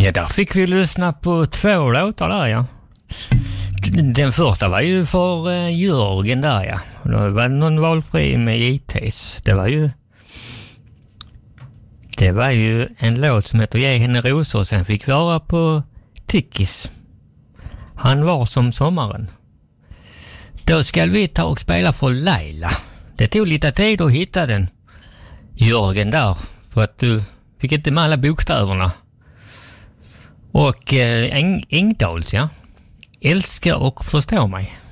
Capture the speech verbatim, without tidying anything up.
Ja, där fick vi lyssna på två låtar där, ja. Den första var ju för uh, Jörgen där, ja. Det var någon valfri med J T's. Det var ju Det var ju en låt som heter Ge henne rosor, och sen fick vi höra på Tickis. Han var som sommaren. Då ska vi ta och spela för Laila. Det tog lite tid att hitta den, Jörgen, där. För att du fick inte med alla bokstäverna. Och eh, Eng- Engdahls, ja. Älska och förstå mig.